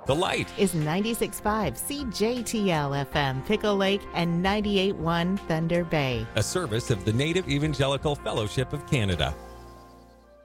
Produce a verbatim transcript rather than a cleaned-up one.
The Light is ninety-six point five C J T L F M, Pickle Lake, and ninety-eight point one Thunder Bay. A service of the Native Evangelical Fellowship of Canada.